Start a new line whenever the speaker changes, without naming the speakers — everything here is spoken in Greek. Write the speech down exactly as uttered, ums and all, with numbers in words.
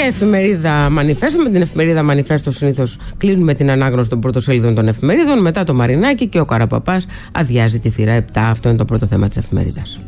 εφημερίδα Μανιφέστο. Με την εφημερίδα Μανιφέστο συνήθως κλείνουμε την ανάγνωση των πρωτοσέλιδων των εφημερίδων. Μετά το Μαρινάκι και ο Καραπαπάς αδειάζει τη θύρα επτά. Αυτό είναι το πρώτο θέμα της εφημερίδας.